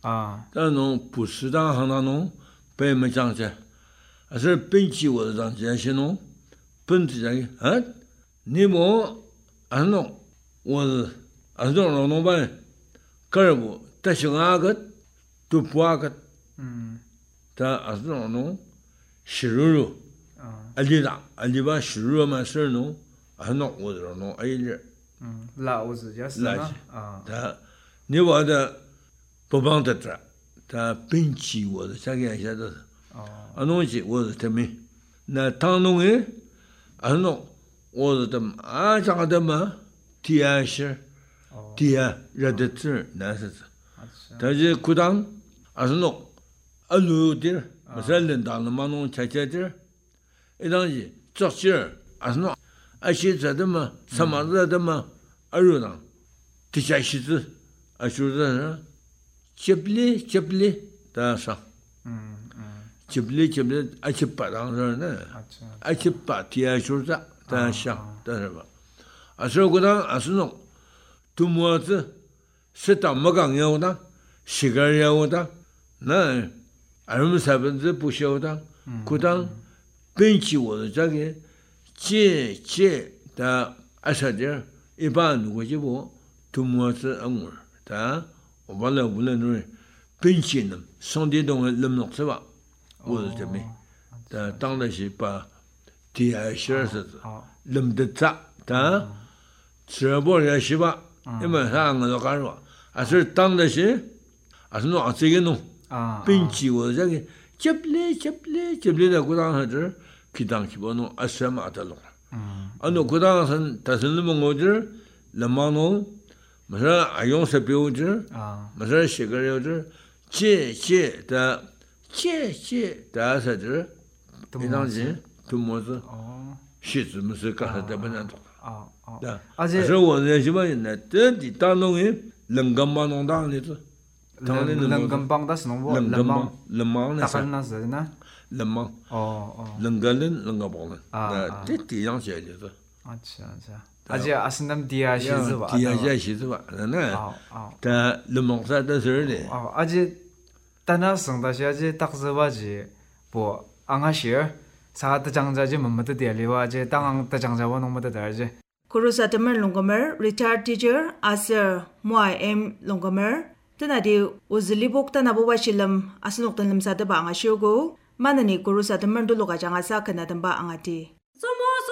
啊， 但侬不适当行当侬被没讲解，还是本期我的讲解些侬本质上啊，你莫安侬我是安侬老侬办，个人不得行啊个都不啊个，但安侬侬吸入阿里达阿里巴吸入嘛事侬安侬我是侬哎哩， 拉我自家是呢啊， 但你我的不帮得着，但本期我的这个现在是。啊，侬去我是他们，那当侬诶，啊侬我是他们啊，讲的嘛，第二是，第二热的字难是字，但是古当啊是侬啊路点，不是领导了嘛侬切切点，一当是做事啊是侬啊写着的嘛，什么子的嘛，啊路当，第下写字啊就是啥，接不离，大上。接不来，而且不当时呢，而且不天就是这，但想，但是吧，啊，所以我当啊是侬，都么子，是当没讲要当，是个要当，那2%不晓当，我当本期我的这个接的20点，一般如果就不，都么子我，但我把那无论如何，本期呢，上帝东人弄是吧？我是这么，但当然是把第二些是弄得杂，但这不也是吧？因为啥我都干说，还是当然是，还是弄这个弄，并且我这个接不来的，我当时这去当去不弄什么的弄了，弄我当时但是那么我这那么弄，没事啊用设备这，没事写个要这接的。接，但是这非常近，都么子？写字么是干啥的不能做？对，而且我这什么人呢？这地当农人，人工帮农当的子， 人工帮的是农不？ 人忙打分那是呢？ 人忙。人工帮人，这地上写的是。 而且还是那么地下写字吧？ 地下写字吧，那但人忙啥的事的。 而且。但那生到现在打字吧就不按下写，啥的讲着就没得点里吧，就当的讲着我弄没得点就。 Kurusa temer longomer retired teacher asir moi m longomer tanadi uzlibok tanabu washilam asnok tanlam sa da ba nga shogo manani kurusa temer duluga janga sa kana tamba angati.